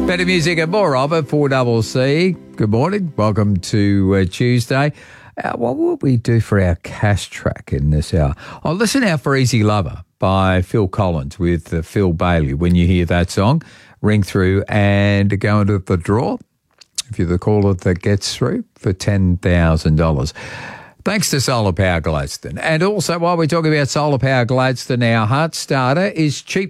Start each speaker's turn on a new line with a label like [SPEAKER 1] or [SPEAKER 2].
[SPEAKER 1] Better music and more of it, 4CC. Good morning. Welcome to Tuesday. What will we do for our cash track in this hour? Oh, listen out for Easy Lover by Phil Collins with Phil Bailey. When you hear that song, ring through and go into the draw, if you're the caller that gets through, for $10,000. Thanks to Solar Power Gladstone. And also, while we're talking about Solar Power Gladstone, our heart starter is cheap